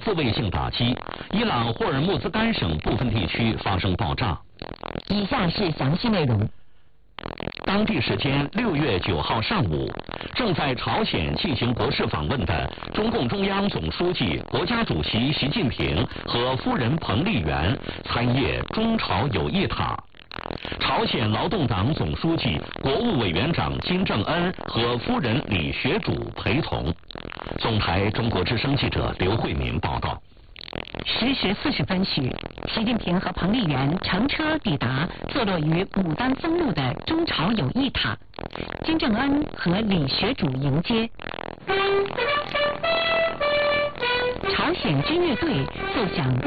自卫性打击，伊朗霍尔木兹干省部分地区发生爆炸。 以下是详细内容。 当地时间6月9号上午，正在朝鲜进行国事访问的中共中央总书记、国家主席习近平和夫人彭丽媛参谒中朝友谊塔。朝鲜劳动党总书记、国务委员长金正恩和夫人李学主陪同。总台中国之声记者刘慧民报道。 10时40分许，习近平和彭丽媛乘车抵达坐落于牡丹松路的中朝友谊塔，金正恩和李学主迎接。朝鲜军乐队奏响